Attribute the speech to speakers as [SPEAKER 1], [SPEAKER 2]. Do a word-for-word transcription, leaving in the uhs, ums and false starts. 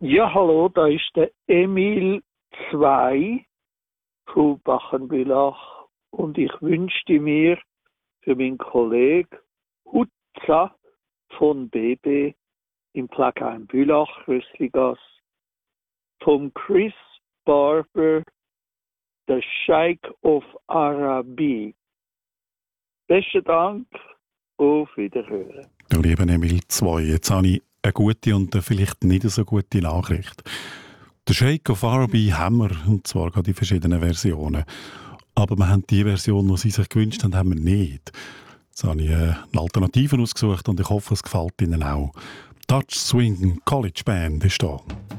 [SPEAKER 1] Ja, hallo, da ist der Emil zwei von Bachenbülach und ich wünschte mir für meinen Kollegen Hutza von B B im Pflegeheim Bülach, Rössligasse, vom Chris Barber, der Sheikh of Arabi. Besten Dank, auf Wiederhören.
[SPEAKER 2] Du lieber Emil zwei, jetzt habe ich eine gute und eine vielleicht nicht so gute Nachricht. Der Sheikh of Arabi haben wir, und zwar gerade in verschiedenen Versionen. Aber wir haben die Version, die Sie sich gewünscht haben, haben wir nicht. Jetzt habe ich eine Alternative ausgesucht und ich hoffe, es gefällt Ihnen auch. Touch Swing College Band ist da.